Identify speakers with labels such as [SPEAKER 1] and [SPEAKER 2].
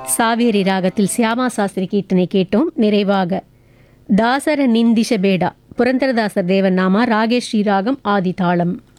[SPEAKER 1] சாவேரி ராகத்தில் சியாமா சாஸ்திரி கீர்த்தனை கேட்டோம். நிறைவாக தாசர நிந்திஷ பேடா புரந்தரதாசர் தேவன் நாமா ராகேஸ்ரீ ராகம் ஆதி தாளம்.